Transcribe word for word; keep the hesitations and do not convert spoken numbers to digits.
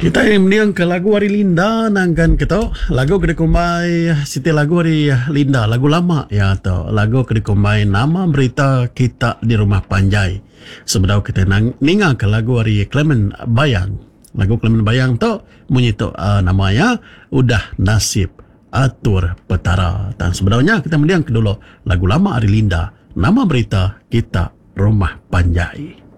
Kita yang ke lagu Hari Linda nangkan kita lagu kena kumbai siti lagu Hari Linda lagu lama ya atau lagu kena kumbai nama berita kita di rumah Panjai. Sebenarnya kita nang ninga ke lagu Hari Clement Bayang. Lagu Clement Bayang tu bunyi tu uh, namanya udah nasib atur petara. Dan sebenarnya kita mendiang ke dulu lagu lama Hari Linda nama berita kita rumah Panjai.